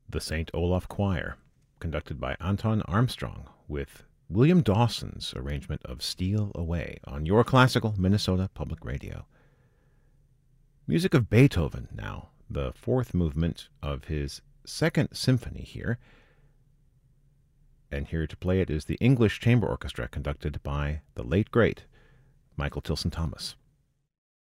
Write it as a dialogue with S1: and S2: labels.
S1: The St. Olaf Choir, conducted by Anton Armstrong, with William Dawson's arrangement of Steal Away on Your Classical Minnesota Public Radio. Music of Beethoven now, the fourth movement of his Second Symphony here. And here to play it is the English Chamber Orchestra, conducted by the late, great Michael Tilson Thomas.